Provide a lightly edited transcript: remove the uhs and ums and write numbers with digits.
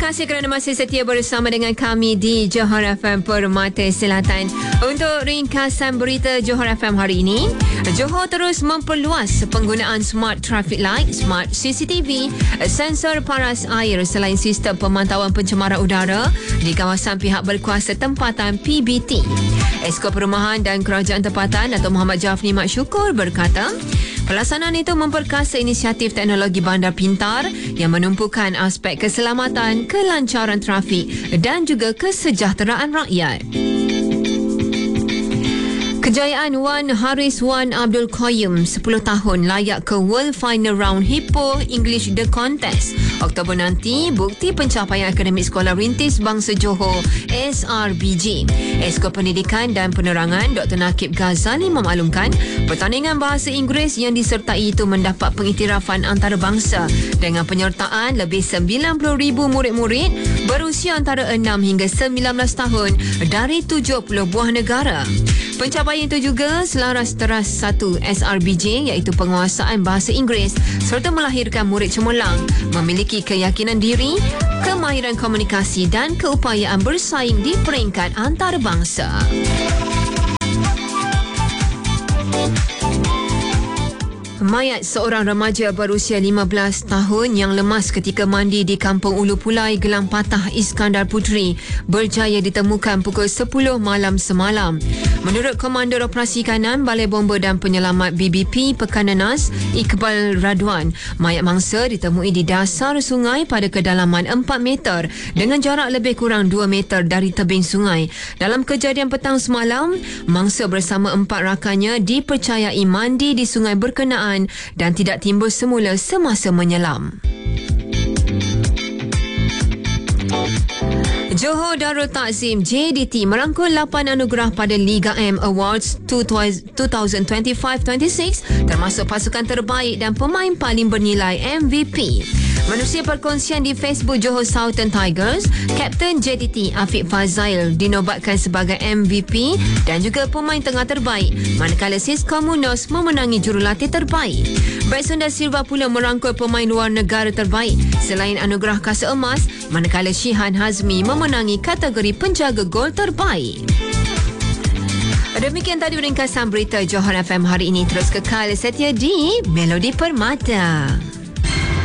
kasih kerana masih setia bersama dengan kami di Johor FM Permata Selatan. Untuk ringkasan berita Johor FM hari ini, Johor terus memperluas penggunaan smart traffic light, smart CCTV, sensor paras air selain sistem pemantauan pencemaran udara di kawasan pihak berkuasa tempatan PBT. Esko Perumahan dan Kerajaan Tempatan Dato' Muhammad Jafni Mat Syukur berkata, pelaksanaan itu memperkasa inisiatif teknologi bandar pintar yang menumpukan aspek keselamatan, kelancaran trafik dan juga kesejahteraan rakyat. Kejayaan Wan Haris Wan Abdul Qayyum 10 tahun layak ke World Final Round Hippo English The Contest. Oktober nanti, bukti pencapaian akademik Sekolah Rintis Bangsa Johor SRBJ. Esko Pendidikan dan Penerangan Dr. Nakib Ghazali memaklumkan pertandingan bahasa Inggeris yang disertai itu mendapat pengiktirafan antarabangsa dengan penyertaan lebih 90,000 murid-murid berusia antara 6 hingga 19 tahun dari 70 buah negara. Pencapaian itu juga selaras teras 1 SRBJ iaitu penguasaan bahasa Inggeris serta melahirkan murid cemerlang, memiliki keyakinan diri, kemahiran komunikasi dan keupayaan bersaing di peringkat antarabangsa. Mayat seorang remaja berusia 15 tahun yang lemas ketika mandi di Kampung Ulu Pulai, Gelang Patah, Iskandar Puteri berjaya ditemukan pukul 10 malam semalam. Menurut Komander Operasi Kanan Balai Bomba dan Penyelamat BBP Pekananas, Iqbal Radwan, mayat mangsa ditemui di dasar sungai pada kedalaman 4 meter dengan jarak lebih kurang 2 meter dari tebing sungai. Dalam kejadian petang semalam, mangsa bersama 4 rakannya dipercayai mandi di sungai berkenaan dan tidak timbul semula semasa menyelam. Johor Darul Takzim JDT merangkul 8 anugerah pada Liga M Awards 2025-26 termasuk pasukan terbaik dan pemain paling bernilai MVP. Menerusi perkongsian di Facebook Johor Southern Tigers, Kapten JDT Afiq Fazail dinobatkan sebagai MVP dan juga pemain tengah terbaik, manakala Cisco Munoz memenangi jurulatih terbaik. Bryson Da Silva pula merangkul pemain luar negara terbaik selain anugerah Kasa Emas, manakala Shihan Hazmi memenangi kategori penjaga gol terbaik. Demikian tadi ringkasan berita Johor FM hari ini. Terus kekal setia di Melodi Permata.